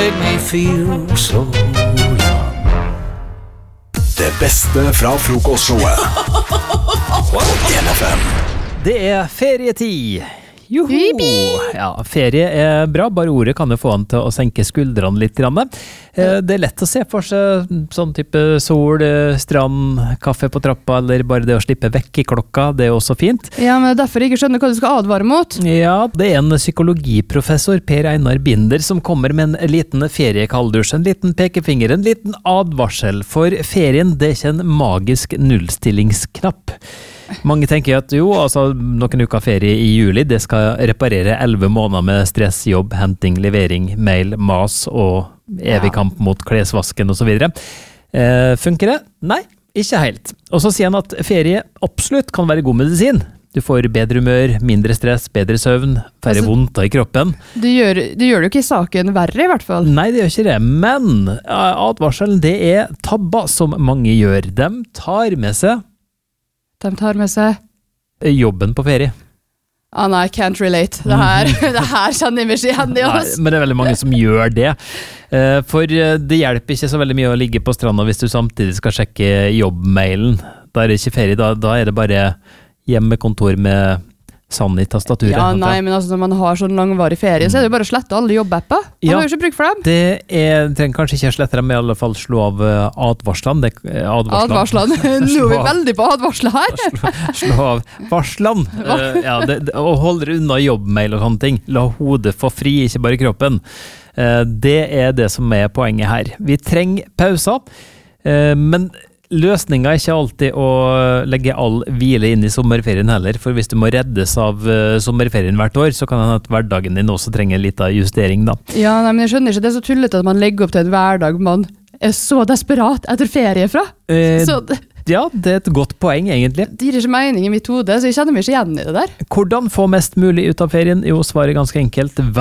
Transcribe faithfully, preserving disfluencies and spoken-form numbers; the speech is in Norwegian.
made me feel so young. Det beste fra frokostshowet på en F M. Det er ferietid. Joho! Yippee! Ja, ferie er bra, bare ordet kan jo få han til å senke skuldrene litt grann. Det er lett å se for seg sånn type sol, strand, kaffe på trappa, eller bare det å slippe vekk i klokka, det er også fint. Ja, men det er derfor jeg ikke skjønner hva du skal advare mot. Ja, det er en psykologiprofessor, Per Einar Binder, som kommer med en liten feriekalddusj, en liten pekefinger, en liten advarsel, for ferien det er ikke en magisk nullstillingsknapp. Mange tenker at jo, altså noen uker ferie i juli, det skal reparere elleve måneder med stress, jobb, henting, levering, mail, mas og evig kamp mot klesvasken og så videre. Eh, funker det? Nei, ikke helt. Og så sier han at ferie absolutt kan være god medisin. Du får bedre humør, mindre stress, bedre søvn, færre Altså, vondter i kroppen. Det gjør, det gjør jo ikke saken verre, i hvert fall. Nei, det gjør ikke det, men advarselen det er tabber som mange gjør. De tar med seg De tar med seg... jobben på ferie. Ah, nei, can't relate. Det her, det her kjenner vi ikke igjen i Nei, oss. men det er veldig mange som gjør det. Eh, For det hjelper ikke så veldig mye å ligge på stranda hvis du samtidig skal sjekke jobbmailen. Da er det ikke ferie, da, da er det bare hjemmekontor med sand i tastaturet. Ja, nei, men altså, når man har sånn langvarig ferie, så er det jo bare å slette alle jobbapper. Man Ja. har jo ikke bruk for dem. Det er, trenger kanskje ikke slette dem, men i alle fall slå av eh, advarslene. Det, eh, advarslene. Advarslene. Nå er vi veldig på advarsler her. Slå, slå av varslene. Eh, ja, det, det, og hold dere unna jobbmail og sånne ting. La hodet få fri, ikke bare kroppen. Eh, det er det som er poenget her. Vi trenger pauser, eh, men løsningen er ikke alltid å legge all hvile inn i sommerferien heller, for hvis du må reddes av uh, sommerferien hvert år, så kan det hende at hverdagen din også trenger litt av justering da. Ja, nei, men jeg skjønner ikke, det er så tullete at man legger opp til en hverdag man er så desperat etter ferie fra. Eh, Så det, ja, det er et godt poeng egentlig. det gir ikke mening i mitt hode, så jeg kjenner meg ikke igjen i det der. Hvordan få mest mulig ut av ferien? Jo, svaret er ganske enkelt.